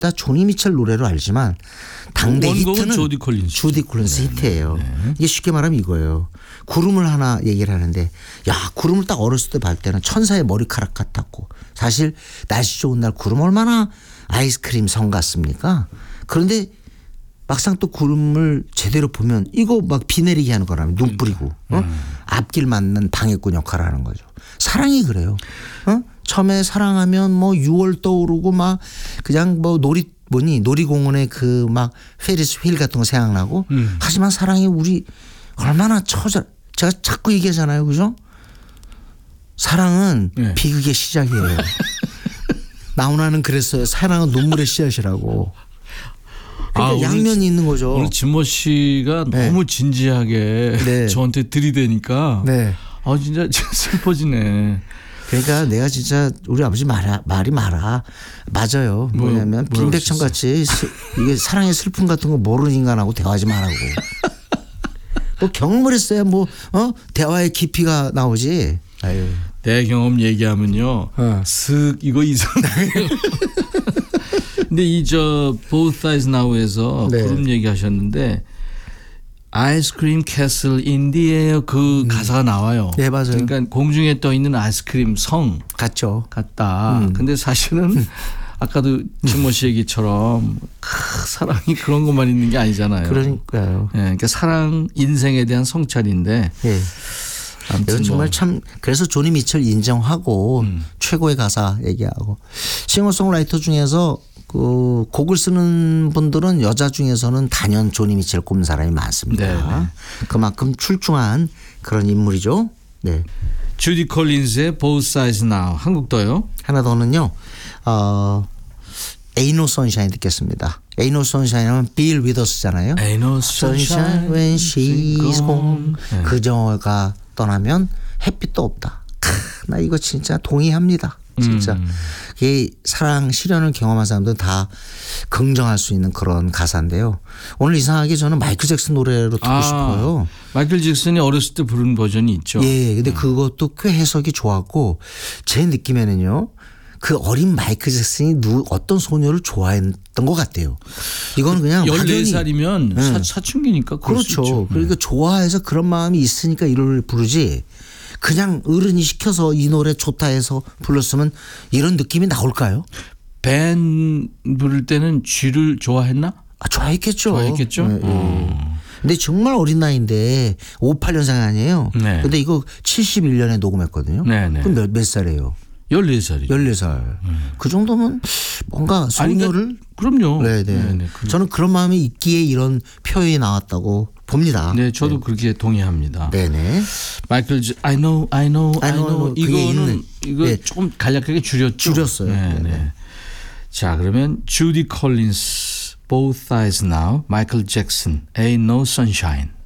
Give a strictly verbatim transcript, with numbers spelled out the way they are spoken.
다 조니 미첼 노래로 알지만 당대 원곡은 히트는 조디 콜린스. 조디 콜린스 네, 히트예요. 네, 네. 이게 쉽게 말하면 이거예요. 구름을 하나 얘기를 하는데 야 구름을 딱 어렸을 때 봤을 때는 천사의 머리카락 같았고 사실 날씨 좋은 날 구름 얼마나 아이스크림 성 같습니까? 그런데 막상 또 구름을 제대로 보면 이거 막 비 내리게 하는 거라면 눈 뿌리고 어? 음. 앞길 맞는 방해꾼 역할을 하는 거죠. 사랑이 그래요. 어? 처음에 사랑하면 뭐 유월 떠오르고 막 그냥 뭐 놀이 뭐니 놀이공원에 그 막 페리스 휠 같은 거 생각나고 음. 하지만 사랑이 우리 얼마나 처절 제가 자꾸 얘기하잖아요. 그죠? 사랑은 네. 비극의 시작이에요. 나훈아는 그랬어요. 사랑은 눈물의 씨앗이라고. 그러니까 아, 양면이 오늘, 있는 거죠. 오늘 진모 씨가 네. 너무 진지하게 네. 저한테 들이대니까 네. 아 진짜 슬퍼지네. 그러니까 내가 진짜 우리 아버지 말아, 말이 많아. 맞아요. 뭐냐면 뭐, 빈백천같이 이게 사랑의 슬픔 같은 거 모르는 인간하고 대화하지 말라고. 뭐 경험을 했어야 뭐 어? 대화의 깊이가 나오지. 아유. 내 경험 얘기하면요. 어. 슥 이거 이상해요. 근데 이 저 Both Sides Now에서 네. 구름 얘기하셨는데 아이스크림 캐슬 인 디 에어 그 음. 가사가 나와요. 네 맞아요. 그러니까 공중에 떠 있는 아이스크림 성 같죠. 같다. 음. 근데 사실은 아까도 진모 씨 얘기처럼 크, 사랑이 그런 것만 있는 게 아니잖아요. 그러니까요. 네, 그러니까 사랑 인생에 대한 성찰인데. 예. 이건 정말 뭐. 참 그래서 조니 미첼 인정하고 음. 최고의 가사 얘기하고 싱어송라이터 중에서 그 곡을 쓰는 분들은 여자 중에서는 단연 조니 미첼 꼽는 사람이 많습니다. 네네. 그만큼 출중한 그런 인물이죠. 네. 주디 콜린스의 Both Sides Now 한국도요. 하나 더는요. 어, Ain't No Sunshine 듣겠습니다. Ain't No Sunshine은 Bill Withers잖아요. Ain't no Sunshine when she's home. 네. 그녀가 떠나면 햇빛도 없다. 크, 나 이거 진짜 동의합니다. 진짜. 음. 이 사랑 시련을 경험한 사람들은 다 긍정할 수 있는 그런 가사인데요. 오늘 이상하게 저는 마이클 잭슨 노래로 듣고 아, 싶어요. 마이클 잭슨이 어렸을 때 부른 버전이 있죠. 예, 근데 그것도 꽤 해석이 좋았고 제 느낌에는요. 그 어린 마이클 잭슨이 누 어떤 소녀를 좋아했던 것 같아요. 이거는 그냥 열네 살이면 네. 사, 사춘기니까 그럴 수 있죠. 그렇죠. 그러니까 좋아해서 그런 마음이 있으니까 이 노래를 부르지 그냥 어른이 시켜서 이 노래 좋다 해서 불렀으면 이런 느낌이 나올까요? 밴 부를 때는 쥐를 좋아했나? 아, 좋아했겠죠. 좋아했겠죠. 네, 네. 음. 근데 정말 어린 나이인데 오십팔 년생 아니에요. 네. 근데 이거 칠십일 년에 녹음했거든요. 네네. 그럼 몇, 몇 살이에요? 열네 살이죠. 열네 살. 음. 그 정도면 뭔가 소녀를. 그럼요. 네네. 네네. 저는 그런 마음이 있기에 이런 표현이 나왔다고 봅니다. 네, 저도 그렇게 동의합니다. 네네. 마이클 즈 I know, I know, I I know, know. 그게 이거는 있는. 이거 네. 조금 간략하게 줄였죠. 줄였어요. 네, 네네. 네. 자, 그러면 주디 콜린스 Both Sides Now, 마이클 잭슨 Ain't No Sunshine.